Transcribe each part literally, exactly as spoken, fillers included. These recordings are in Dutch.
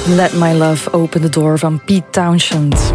Let My Love Open the Door van Pete Townshend.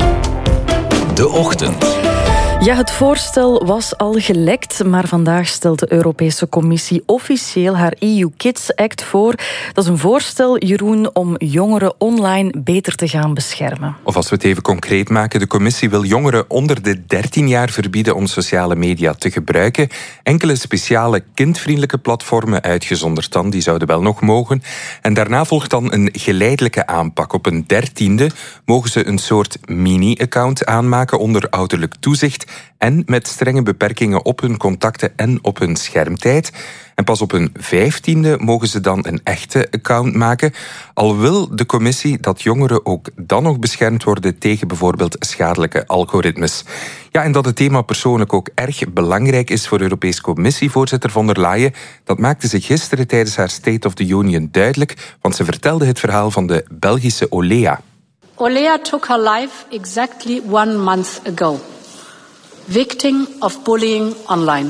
De Ochtend. Ja, het voorstel was al gelekt, maar vandaag stelt de Europese Commissie officieel haar E U Kids Act voor. Dat is een voorstel, Jeroen, om jongeren online beter te gaan beschermen. Of als we het even concreet maken, de Commissie wil jongeren onder de dertien jaar verbieden om sociale media te gebruiken. Enkele speciale kindvriendelijke platformen, uitgezonderd dan, die zouden wel nog mogen. En daarna volgt dan een geleidelijke aanpak. Op een dertiende mogen ze een soort mini-account aanmaken onder ouderlijk toezicht en met strenge beperkingen op hun contacten en op hun schermtijd. En pas op hun vijftiende mogen ze dan een echte account maken. Al wil de commissie dat jongeren ook dan nog beschermd worden tegen bijvoorbeeld schadelijke algoritmes. Ja, en dat het thema persoonlijk ook erg belangrijk is voor Europese Commissievoorzitter von der Leyen, dat maakte ze gisteren tijdens haar State of the Union duidelijk, want ze vertelde het verhaal van de Belgische Olea. Olea took her life exactly one month ago. Victim of bullying online.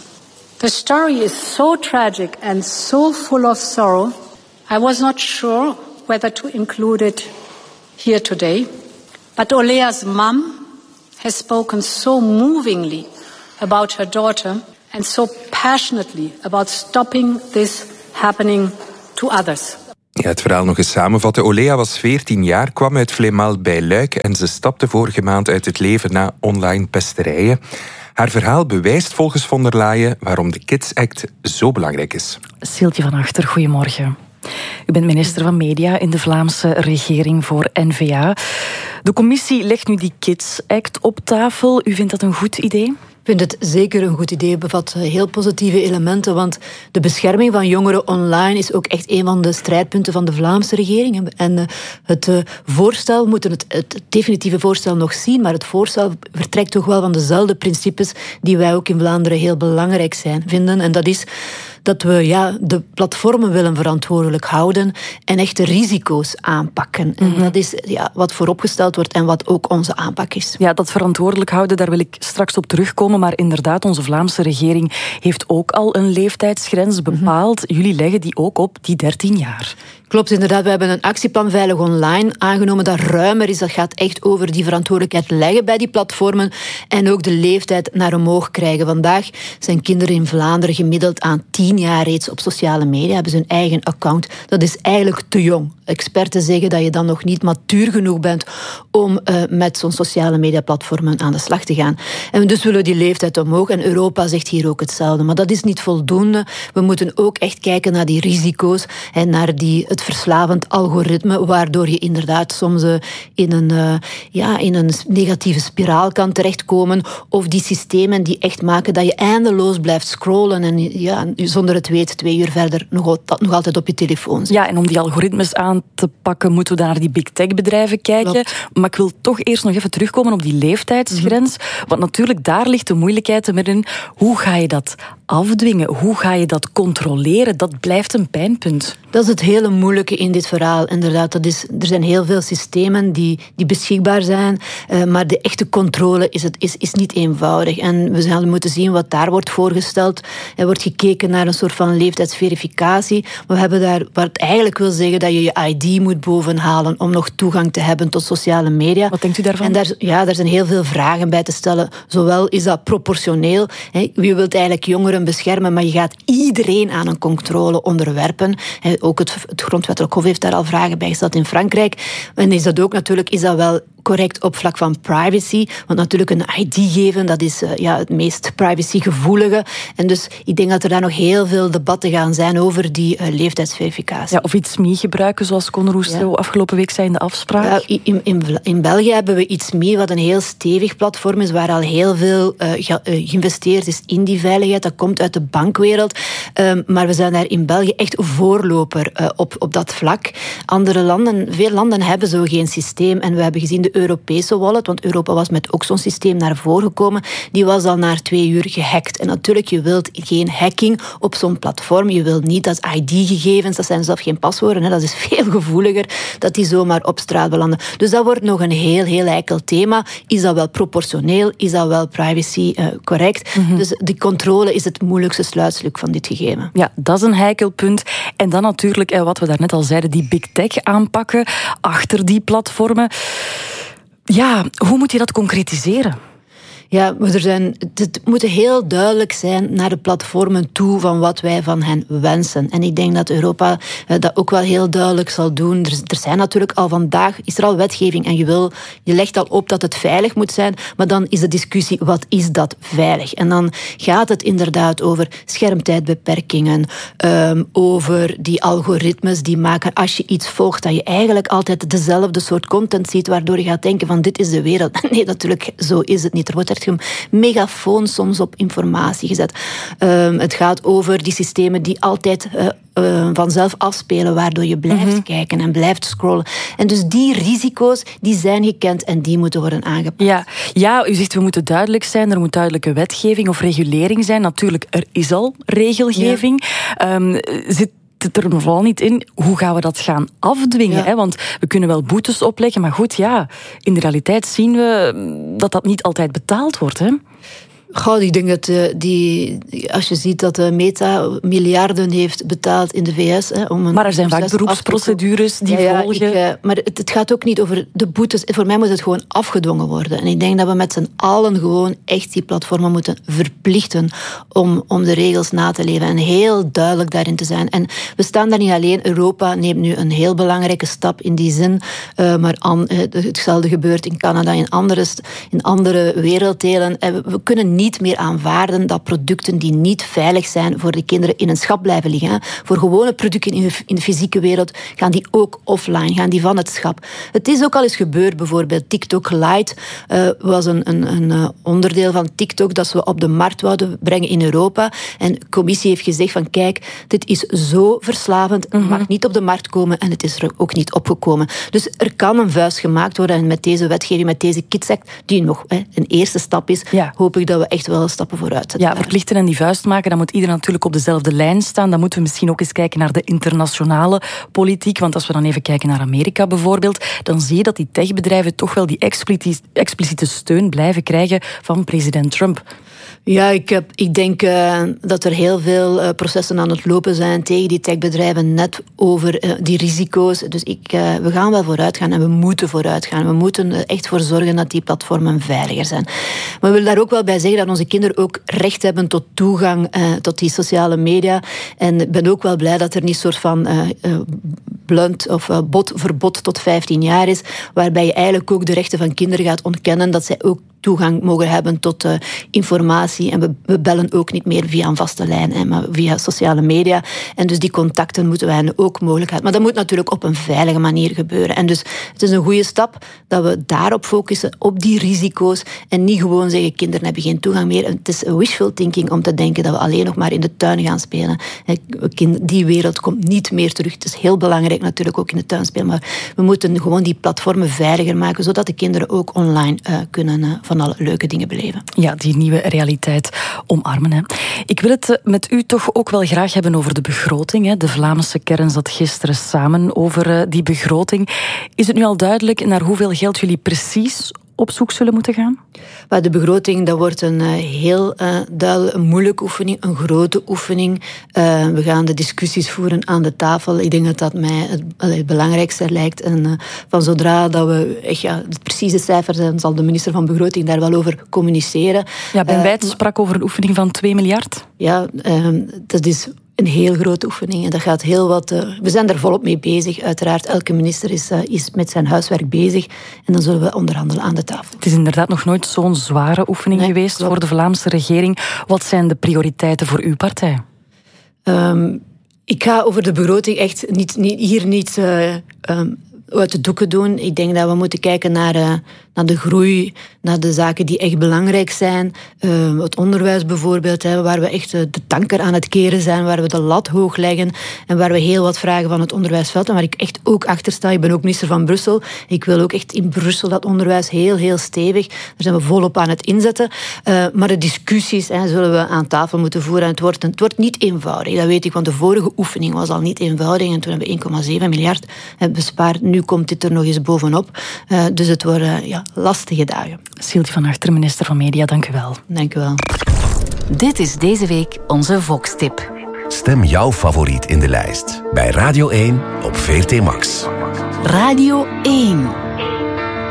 The story is so tragic and so full of sorrow. I was not sure whether to include it here today. But Olea's mum has spoken so movingly about her daughter and so passionately about stopping this happening to others. Ja, het verhaal nog eens samenvatten. Olea was veertien jaar, kwam uit Vlemal bij Luik en ze stapte vorige maand uit het leven na online pesterijen. Haar verhaal bewijst volgens von der Leyen waarom de Kids Act zo belangrijk is. Siltje van Achter, goedemorgen. U bent minister van Media in de Vlaamse regering voor N V A. De commissie legt nu die Kids Act op tafel. U vindt dat een goed idee? Ik vind het zeker een goed idee. Het bevat heel positieve elementen, want de bescherming van jongeren online is ook echt een van de strijdpunten van de Vlaamse regering. En het voorstel, we moeten het, het definitieve voorstel nog zien, maar het voorstel vertrekt toch wel van dezelfde principes die wij ook in Vlaanderen heel belangrijk zijn, vinden. En dat is dat we ja, de platformen willen verantwoordelijk houden en echt de risico's aanpakken. Mm-hmm. En dat is ja, wat vooropgesteld wordt en wat ook onze aanpak is. Ja, dat verantwoordelijk houden, daar wil ik straks op terugkomen. Maar inderdaad, onze Vlaamse regering heeft ook al een leeftijdsgrens bepaald. Mm-hmm. Jullie leggen die ook op, die dertien jaar. Klopt, inderdaad. We hebben een actieplan Veilig Online aangenomen dat ruimer is. Dat gaat echt over die verantwoordelijkheid leggen bij die platformen en ook de leeftijd naar omhoog krijgen. Vandaag zijn kinderen in Vlaanderen gemiddeld aan tien jaar reeds op sociale media, hebben ze hun eigen account. Dat is eigenlijk te jong. Experten zeggen dat je dan nog niet matuur genoeg bent om uh, met zo'n sociale mediaplatformen aan de slag te gaan. En dus willen we die leeftijd omhoog. En Europa zegt hier ook hetzelfde. Maar dat is niet voldoende. We moeten ook echt kijken naar die risico's en naar die, het verslavend algoritme, waardoor je inderdaad soms uh, in, een, uh, ja, in een negatieve spiraal kan terechtkomen. Of die systemen die echt maken dat je eindeloos blijft scrollen en ja, zonder het weet twee uur verder nog, nog altijd op je telefoon zit. Ja, en om die algoritmes aan te pakken moeten we dan naar die big tech bedrijven kijken. Klopt. Maar ik wil toch eerst nog even terugkomen op die leeftijdsgrens. Mm-hmm. Want natuurlijk, daar ligt de moeilijkheid in. Hoe ga je dat afdwingen? Hoe ga je dat controleren? Dat blijft een pijnpunt. Dat is het hele moeilijke in dit verhaal. Inderdaad, dat is, er zijn heel veel systemen die, die beschikbaar zijn, uh, maar de echte controle is, het, is, is niet eenvoudig. En we zullen moeten zien wat daar wordt voorgesteld. Er wordt gekeken naar een soort van leeftijdsverificatie. We hebben daar, wat het eigenlijk wil zeggen dat je je I D moet bovenhalen om nog toegang te hebben tot sociale media. Wat denkt u daarvan? En daar, ja, daar zijn heel veel vragen bij te stellen. Zowel is dat proportioneel. Hè, je wilt eigenlijk jongeren beschermen, maar je gaat iedereen aan een controle onderwerpen. Hè, ook het, het grondwettelijk hof heeft daar al vragen bij gesteld in Frankrijk. En is dat ook natuurlijk, is dat wel correct op vlak van privacy? Want natuurlijk een I D geven, dat is uh, ja, het meest privacygevoelige. En dus ik denk dat er daar nog heel veel debatten gaan zijn over die uh, leeftijdsverificatie. Ja, of iets M I gebruiken, zoals Con Rousseau ja. afgelopen week zei in de afspraak. Ja, in, in, in België hebben we iets M I, wat een heel stevig platform is, waar al heel veel uh, ge, uh, geïnvesteerd is in die veiligheid. Dat komt uit de bankwereld. Um, maar we zijn daar in België echt voorloper uh, op, op dat vlak. Andere landen, veel landen hebben zo geen systeem. En we hebben gezien, de de Europese wallet, want Europa was met ook zo'n systeem naar voren gekomen, die was al na twee uur gehackt. En natuurlijk, je wilt geen hacking op zo'n platform. Je wilt niet dat I D-gegevens, dat zijn zelf geen paswoorden, hè, dat is veel gevoeliger, dat die zomaar op straat belanden. Dus dat wordt nog een heel, heel heikel thema. Is dat wel proportioneel? Is dat wel privacy uh, correct? Mm-hmm. Dus die controle is het moeilijkste sluitstuk van dit gegeven. Ja, dat is een heikel punt. En dan natuurlijk, wat we daarnet al zeiden, die big tech aanpakken achter die platformen. Ja, hoe moet je dat concretiseren? Ja, er zijn, het moet heel duidelijk zijn naar de platformen toe van wat wij van hen wensen. En ik denk dat Europa uh, dat ook wel heel duidelijk zal doen. Er, er zijn natuurlijk al vandaag, is er al wetgeving en je, wil, je legt al op dat het veilig moet zijn, maar dan is de discussie, wat is dat veilig? En dan gaat het inderdaad over schermtijdbeperkingen, um, over die algoritmes die maken, als je iets volgt, dat je eigenlijk altijd dezelfde soort content ziet, waardoor je gaat denken van dit is de wereld. Nee, natuurlijk, zo is het niet. Er wordt echt een megafoon soms op informatie gezet. Um, het gaat over die systemen die altijd uh, uh, vanzelf afspelen, waardoor je blijft mm-hmm. kijken en blijft scrollen. En dus die risico's, die zijn gekend en die moeten worden aangepakt. Ja, ja, u zegt we moeten duidelijk zijn, er moet duidelijke wetgeving of regulering zijn. Natuurlijk, er is al regelgeving. Ja. Um, zit het er vooral niet in, hoe gaan we dat gaan afdwingen? Ja. Hè? Want we kunnen wel boetes opleggen, maar goed, ja, in de realiteit zien we dat dat niet altijd betaald wordt, hè? Goh, ik denk dat uh, die, als je ziet dat uh, Meta miljarden heeft betaald in de V S. Hè, om een maar er zijn vaak beroepsprocedures die ja, volgen. Ja, ik, uh, maar het, het gaat ook niet over de boetes. Voor mij moet het gewoon afgedwongen worden. En ik denk dat we met z'n allen gewoon echt die platformen moeten verplichten om, om de regels na te leven. En heel duidelijk daarin te zijn. En we staan daar niet alleen. Europa neemt nu een heel belangrijke stap in die zin. Uh, maar an, uh, hetzelfde gebeurt in Canada, in andere, in andere werelddelen. Uh, we kunnen niet niet meer aanvaarden dat producten die niet veilig zijn voor de kinderen in een schap blijven liggen. Hè. Voor gewone producten in de, in de fysieke wereld gaan die ook offline, gaan die van het schap. Het is ook al eens gebeurd, bijvoorbeeld TikTok Lite uh, was een, een, een onderdeel van TikTok dat we op de markt wouden brengen in Europa. En de commissie heeft gezegd van kijk, dit is zo verslavend, het mm-hmm. mag niet op de markt komen en het is er ook niet opgekomen. Dus er kan een vuist gemaakt worden en met deze wetgeving, met deze Kids Act, die nog hè, een eerste stap is, ja. hoop ik dat we echt wel stappen vooruit zetten. Ja, verplichten en die vuist maken, dan moet iedereen natuurlijk op dezelfde lijn staan. Dan moeten we misschien ook eens kijken naar de internationale politiek. Want als we dan even kijken naar Amerika bijvoorbeeld, dan zie je dat die techbedrijven toch wel die expliciete steun blijven krijgen van president Trump. Ja, ik, heb, ik denk uh, dat er heel veel uh, processen aan het lopen zijn tegen die techbedrijven, net over uh, die risico's. Dus ik, uh, we gaan wel vooruit gaan en we moeten vooruit gaan. We moeten er echt voor zorgen dat die platformen veiliger zijn. Maar we willen daar ook wel bij zeggen dat onze kinderen ook recht hebben tot toegang uh, tot die sociale media. En ik ben ook wel blij dat er niet een soort van uh, uh, blunt of uh, bot, verbod tot vijftien jaar is, waarbij je eigenlijk ook de rechten van kinderen gaat ontkennen, dat zij ook toegang mogen hebben tot uh, informatie. En we, we bellen ook niet meer via een vaste lijn, hè, maar via sociale media. En dus die contacten moeten wij ook mogelijk hebben. Maar dat moet natuurlijk op een veilige manier gebeuren. En dus het is een goede stap dat we daarop focussen, op die risico's. En niet gewoon zeggen, kinderen hebben geen toegang meer. Het is wishful thinking om te denken dat we alleen nog maar in de tuin gaan spelen. Die wereld komt niet meer terug. Het is heel belangrijk natuurlijk ook in de tuin spelen. Maar we moeten gewoon die platformen veiliger maken, zodat de kinderen ook online uh, kunnen uh, van alle leuke dingen beleven. Ja, die nieuwe realiteit omarmen. Hè. Ik wil het met u toch ook wel graag hebben over de begroting. Hè. De Vlaamse kern zat gisteren samen over die begroting. Is het nu al duidelijk naar hoeveel geld jullie precies op zoek zullen moeten gaan? Maar de begroting, dat wordt een uh, heel uh, duidelijk, een moeilijke oefening, een grote oefening. Uh, we gaan de discussies voeren aan de tafel. Ik denk dat dat mij het, uh, het belangrijkste lijkt. En uh, van zodra dat we echt ja, het precieze cijfer zijn, zal de minister van Begroting daar wel over communiceren. Ja, Ben Wijts uh, sprak over een oefening van twee miljard. Ja, uh, dat is een heel grote oefening. En dat gaat heel wat. Uh, we zijn er volop mee bezig. Uiteraard, elke minister is, uh, is met zijn huiswerk bezig. En dan zullen we onderhandelen aan de tafel. Het is inderdaad nog nooit zo'n zware oefening nee, geweest klopt. voor de Vlaamse regering. Wat zijn de prioriteiten voor uw partij? Um, ik ga over de begroting echt niet, niet, hier niet uh, um, uit de doeken doen. Ik denk dat we moeten kijken naar uh, naar de groei, naar de zaken die echt belangrijk zijn. Uh, het onderwijs bijvoorbeeld, hè, waar we echt de tanker aan het keren zijn, waar we de lat hoog leggen en waar we heel wat vragen van het onderwijsveld en waar ik echt ook achter sta. Ik ben ook minister van Brussel. Ik wil ook echt in Brussel dat onderwijs heel, heel stevig. Daar zijn we volop aan het inzetten. Uh, maar de discussies hè, zullen we aan tafel moeten voeren. En het wordt, het wordt niet eenvoudig, dat weet ik, want de vorige oefening was al niet eenvoudig en toen hebben we één komma zeven miljard bespaard. Nu komt dit er nog eens bovenop. Uh, dus het worden ja, lastige dagen. Sylvie van Achter, minister van Media, dank u wel. Dank u wel. Dit is deze week onze Vox-tip. Stem jouw favoriet in de lijst bij Radio één op V R T Max. Radio één.